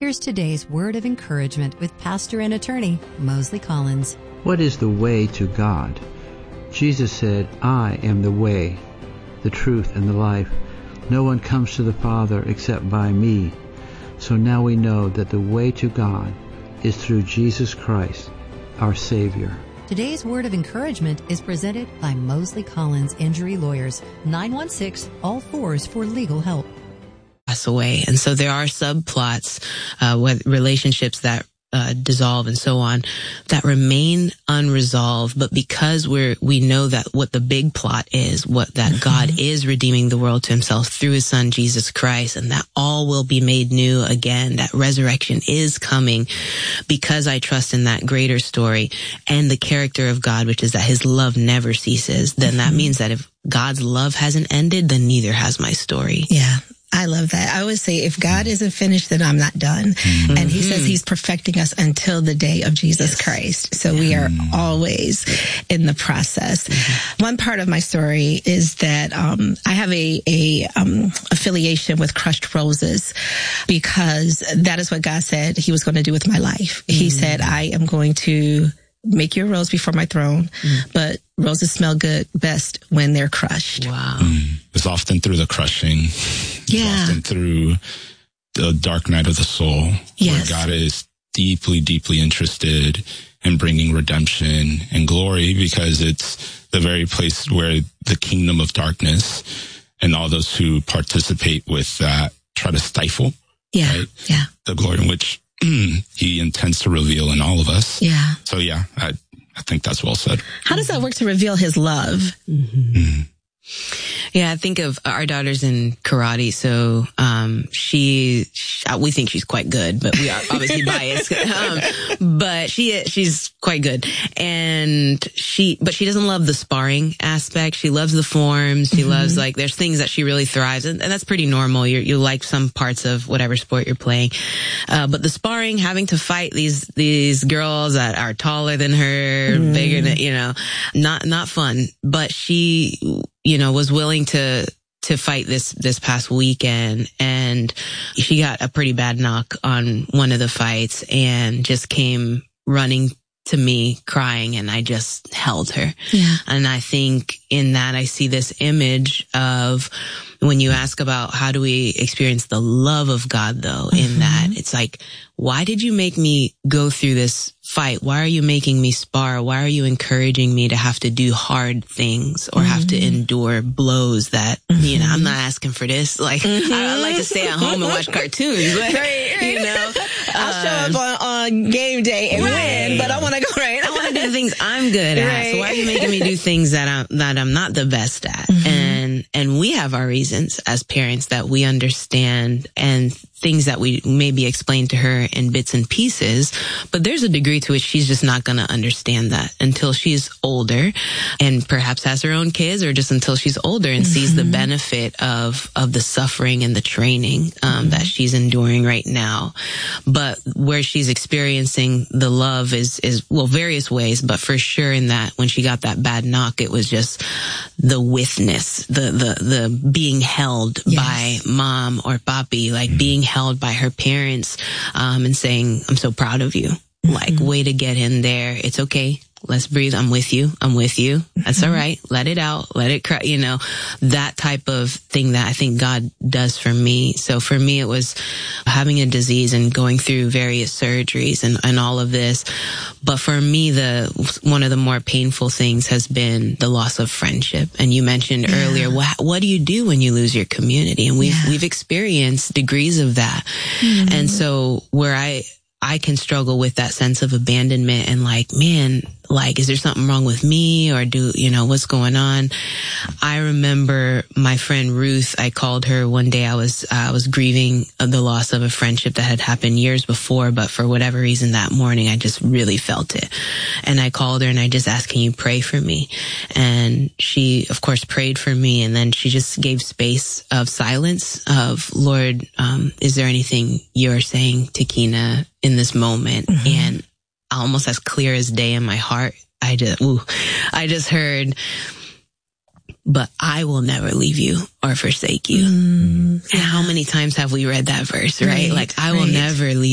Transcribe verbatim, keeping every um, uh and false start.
Here's today's word of encouragement with pastor and attorney Mosley Collins. What is the way to God? Jesus said, I am the way, the truth, and the life. No one comes to the Father except by me. So now we know that the way to God is through Jesus Christ, our Savior. Today's word of encouragement is presented by Mosley Collins Injury Lawyers, nine one six, all fours for legal help. Pass away. And so there are subplots, uh, with relationships that Uh, dissolve and so on, that remain unresolved. But because we're, we know that what the big plot is, what that mm-hmm. God is redeeming the world to himself through his son, Jesus Christ, and that all will be made new again, that resurrection is coming, because I trust in that greater story and the character of God, which is that his love never ceases, then mm-hmm. that means that if God's love hasn't ended, then neither has my story. Yeah. I love that. I always say, if God isn't finished, then I'm not done. Mm-hmm. And he says he's perfecting us until the day of Jesus yes. Christ. So we are always in the process. Mm-hmm. One part of my story is that um I have a, a um affiliation with Crushed Roses, because that is what God said he was going to do with my life. Mm-hmm. He said, I am going to make your rose before my throne, mm. but roses smell good best when they're crushed. Wow. Mm. It's often through the crushing. Yeah. It's often through the dark night of the soul. Yes. Where God is deeply, deeply interested in bringing redemption and glory, because it's the very place where the kingdom of darkness and all those who participate with that try to stifle. Yeah. Right? Yeah. The glory in which he intends to reveal in all of us. Yeah. So yeah, I, I think that's well said. How does that work to reveal his love? Mm-hmm. Mm-hmm. Yeah, I think of our daughter's in karate, so um she, she we think she's quite good, but we are obviously biased. Um, but she she's quite good, and she but she doesn't love the sparring aspect. She loves the forms. She mm-hmm. loves, like, there's things that she really thrives, and, and that's pretty normal. You you like some parts of whatever sport you're playing, uh, but the sparring, having to fight these these girls that are taller than her, mm. bigger than, you know, not not fun. But she, you know, was willing to, to fight this, this past weekend, and she got a pretty bad knock on one of the fights and just came running to me crying, and I just held her. Yeah. And I think in that I see this image of, when you ask about how do we experience the love of God, though, mm-hmm. in that it's like, why did you make me go through this fight? Why are you making me spar? Why are you encouraging me to have to do hard things or mm-hmm. have to endure blows that, mm-hmm. you know, I'm not asking for this. Like, mm-hmm. I, I like to stay at home and watch cartoons, but, right, right. you know, I'll um, show up on, on game day and right. win, but I want to go right. I want to do the things I'm good at. Right. So why are you making me do things that I'm, that I'm not the best at? Mm-hmm. And, and we have our reasons as parents that we understand, and things that we maybe explain to her in bits and pieces, but there's a degree to which she's just not going to understand that until she's older, and perhaps has her own kids, or just until she's older and mm-hmm. sees the benefit of, of the suffering and the training, um, mm-hmm. that she's enduring right now. But where she's experiencing the love is, is, well, various ways, but for sure in that when she got that bad knock, it was just the witness, the, the, the being held yes. by mom or papi, like being held by her parents, um, and saying, I'm so proud of you. Mm-hmm. Like, way to get in there. It's okay. Let's breathe. I'm with you. I'm with you. That's mm-hmm. all right. Let it out. Let it cry. You know, that type of thing that I think God does for me. So for me, it was having a disease and going through various surgeries and, and all of this. But for me, the, one of the more painful things has been the loss of friendship. And you mentioned yeah. earlier, what, what do you do when you lose your community? And we've, yeah. we've experienced degrees of that. Mm-hmm. And so where I, I can struggle with that sense of abandonment and like, man, like, is there something wrong with me, or do, you know, what's going on? I remember my friend Ruth, I called her one day. I was, uh, I was grieving the loss of a friendship that had happened years before, but for whatever reason that morning, I just really felt it. And I called her and I just asked, can you pray for me? And she, of course, prayed for me. And then she just gave space of silence of, Lord, um, is there anything you're saying to Kina in this moment? Mm-hmm. And almost as clear as day in my heart, I just, ooh, I just heard, but I will never leave you or forsake you. Mm, yeah. And how many times have we read that verse, right? right like, I will right. never leave